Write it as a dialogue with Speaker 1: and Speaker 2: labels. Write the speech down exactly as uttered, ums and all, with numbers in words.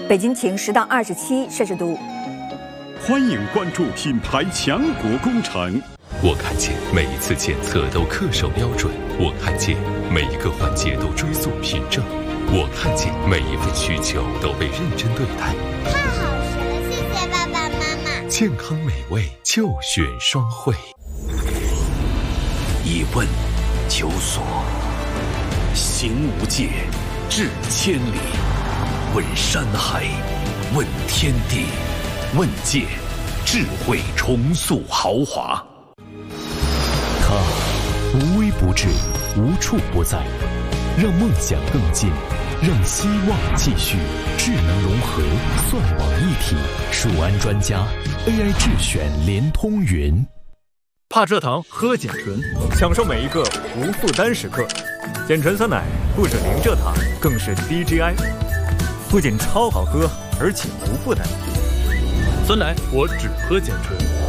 Speaker 1: 北京晴十到二十七摄氏度。
Speaker 2: 欢迎关注品牌强国工程。
Speaker 3: 我看见每一次检测都恪守标准，我看见每一个环节都追溯凭证，我看见每一份需求都被认真对待。
Speaker 4: 太好吃了，谢谢爸爸妈妈。
Speaker 3: 健康美味就选双汇。
Speaker 5: 以问求索，行无界，至千里。问山海，问天地，问界，智慧重塑豪华。
Speaker 6: 它无微不至，无处不在，让梦想更近，让希望继续。智能融合，算网一体，数安专家 A I 智选联通云。
Speaker 7: 怕蔗糖，喝碱醇，享受每一个无负担时刻。碱醇酸奶不止零蔗糖，更是低 G I， 不仅超好喝，而且无负担。
Speaker 8: 酸奶我只喝碱醇。